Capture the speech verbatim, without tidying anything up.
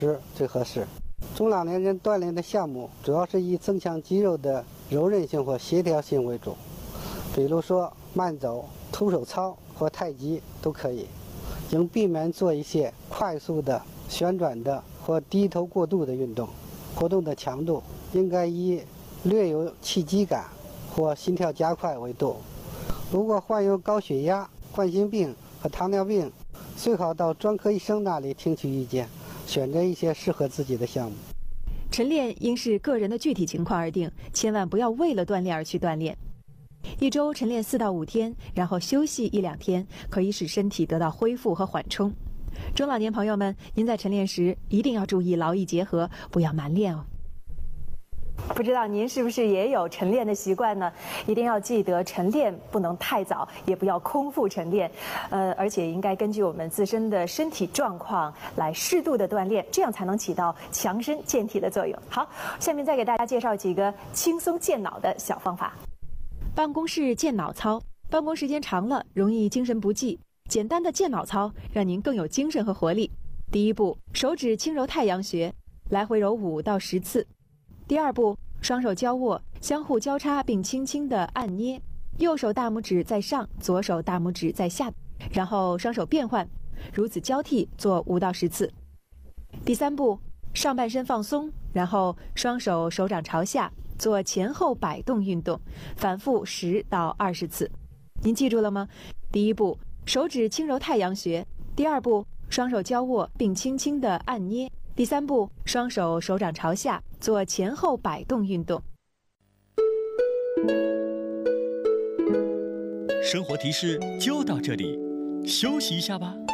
时最合适。中老年人锻炼的项目主要是以增强肌肉的柔韧性或协调性为主，比如说慢走、徒手操或太极都可以，应避免做一些快速的旋转的或低头过度的运动。活动的强度应该以略有气机感或心跳加快为度。如果患有高血压、冠心病和糖尿病，最好到专科医生那里听取意见，选择一些适合自己的项目。 晨练应视个人的具体情况而定，千万不要为了锻炼而去锻炼。一周晨练四到五天，然后休息一两天，可以使身体得到恢复和缓冲。中老年朋友们，您在晨练时一定要注意劳逸结合，不要蛮练哦。不知道您是不是也有晨练的习惯呢？一定要记得晨练不能太早，也不要空腹晨练，呃，而且应该根据我们自身的身体状况来适度的锻炼，这样才能起到强身健体的作用。好，下面再给大家介绍几个轻松健脑的小方法。办公室健脑操，办公时间长了容易精神不济，简单的健脑操让您更有精神和活力。第一步，手指轻揉太阳穴，来回揉五到十次。第二步，双手交握，相互交叉并轻轻地按捏，右手大拇指在上，左手大拇指在下，然后双手变换，如此交替做五到十次。第三步，上半身放松，然后双手手掌朝下，做前后摆动运动，反复十到二十次。您记住了吗？第一步，手指轻揉太阳穴；第二步，双手交握并轻轻地按捏；第三步，双手手掌朝下，做前后摆动运动。 生活提示就到这里，休息一下吧。